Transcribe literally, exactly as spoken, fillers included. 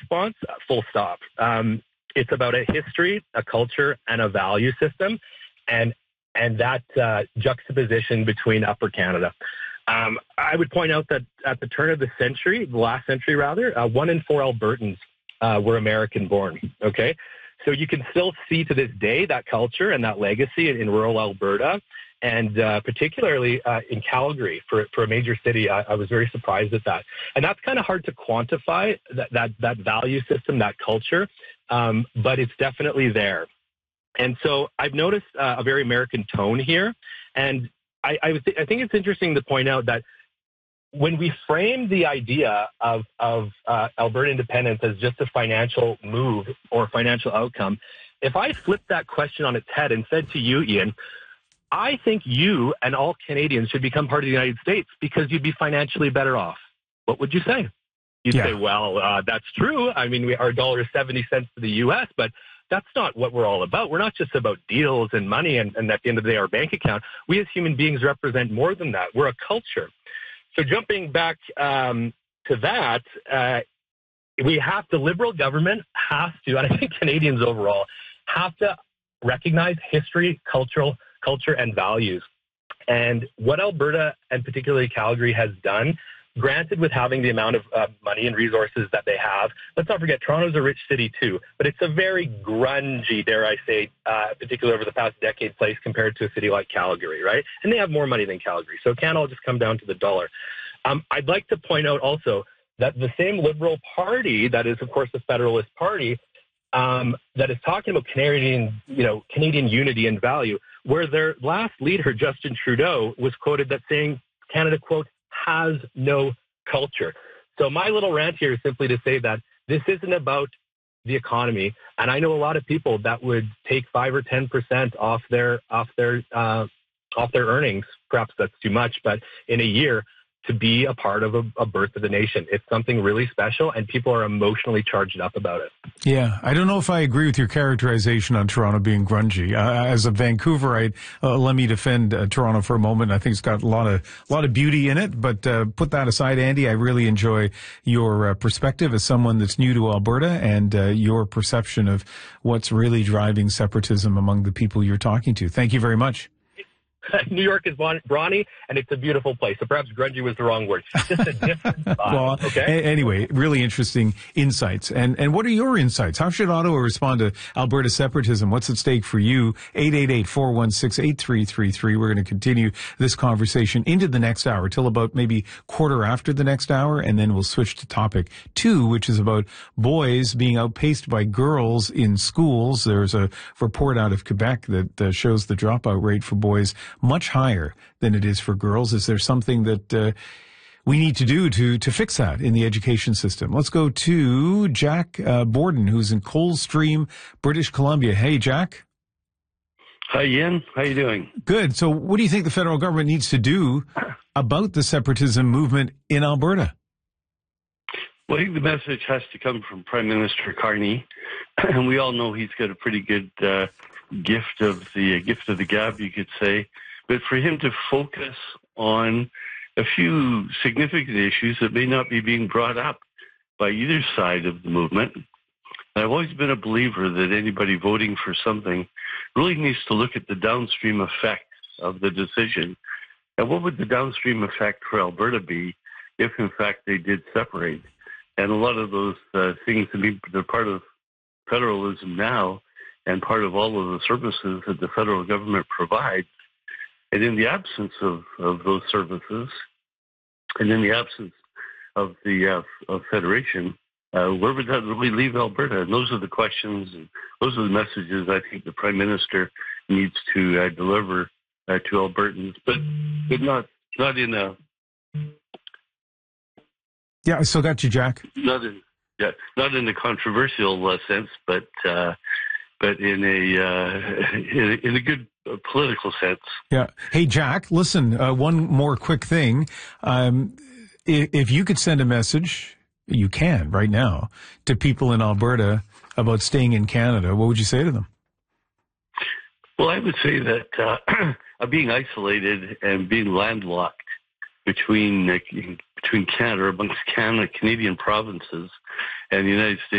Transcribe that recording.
response, full stop. Um, it's about a history, a culture, and a value system, and and that uh, juxtaposition between Upper Canada. Um, I would point out that at the turn of the century, the last century rather, uh, one in four Albertans uh, were American-born, okay? So you can still see to this day that culture and that legacy in, in rural Alberta, and uh, particularly uh, in Calgary, for, for a major city. I, I was very surprised at that. And that's kind of hard to quantify, that, that, that value system, that culture, um, but it's definitely there. And so I've noticed uh, a very American tone here, and I, I, th- I think it's interesting to point out that when we frame the idea of, of uh, Alberta independence as just a financial move or financial outcome, if I flipped that question on its head and said to you, Ian, I think you and all Canadians should become part of the United States because you'd be financially better off, what would you say? You'd yeah. say, well, uh, that's true. I mean, we, our dollar is seventy cents to the U S, but that's not what we're all about. We're not just about deals and money and, and at the end of the day, our bank account. We as human beings represent more than that. We're a culture. So jumping back um, to that, uh, we have to, liberal government has to, and I think Canadians overall, have to recognize history, cultural culture, and values. And what Alberta, and particularly Calgary, has done, granted with having the amount of uh, money and resources that they have, let's not forget, Toronto's a rich city too, but it's a very grungy, dare I say, uh, particularly over the past decade, place compared to a city like Calgary, right? And they have more money than Calgary, so it can't all just come down to the dollar. Um, I'd like to point out also that the same Liberal Party, that is, of course, the Federalist Party, um, that is talking about Canadian, you know, Canadian unity and value, where their last leader, Justin Trudeau, was quoted that saying Canada, quote, has no culture. So my little rant here is simply to say that this isn't about the economy, and I know a lot of people that would take five or ten percent off their off their uh, off their earnings. Perhaps that's too much, but in a year, to be a part of a, a birth of the nation. It's something really special, and people are emotionally charged up about it. Yeah, I don't know if I agree with your characterization on Toronto being grungy. Uh, as a Vancouverite, uh, let me defend uh, Toronto for a moment. I think it's got a lot of a lot of beauty in it, but uh, put that aside, Andy, I really enjoy your uh, perspective as someone that's new to Alberta and uh, your perception of what's really driving separatism among the people you're talking to. Thank you very much. New York is brawny, and it's a beautiful place. So perhaps grungy was the wrong word. Just a different vibe, well, okay? A- anyway, really interesting insights. And and what are your insights? How should Ottawa respond to Alberta separatism? What's at stake for you? eight eight eight, four one six, eight three three three. We're going to continue this conversation into the next hour, till about maybe quarter after the next hour, and then we'll switch to topic two, which is about boys being outpaced by girls in schools. There's a report out of Quebec that uh, shows the dropout rate for boys much higher than it is for girls. Is there something that uh, we need to do to to fix that in the education system? Let's go to Jack uh, Borden, who's in Coldstream, British Columbia. Hey, Jack. Hi, Ian. How you doing? Good. So what do you think the federal government needs to do about the separatism movement in Alberta? Well, I think the message has to come from Prime Minister Carney, and we all know he's got a pretty good uh, gift of the uh, gift of the gab, you could say. But for him to focus on a few significant issues that may not be being brought up by either side of the movement. And I've always been a believer that anybody voting for something really needs to look at the downstream effect of the decision. And what would the downstream effect for Alberta be if, in fact, they did separate? And a lot of those uh, things, I mean, they're part of federalism now and part of all of the services that the federal government provides. And in the absence of, of those services, and in the absence of the uh, of federation, uh, where would that really leave Alberta? And those are the questions, and those are the messages I think the Prime Minister needs to uh, deliver uh, to Albertans, but but not not in a yeah. I still got you, Jack. Not in yeah, not in a controversial uh, sense, but uh, but in a uh, in a, in a good uh, political sense. Yeah. Hey, Jack. Listen, uh, one more quick thing. Um, if, if you could send a message, you can right now, to people in Alberta about staying in Canada, what would you say to them? Well, I would say that uh, being isolated and being landlocked between uh, between Canada, amongst Canada, Canadian provinces, and the United States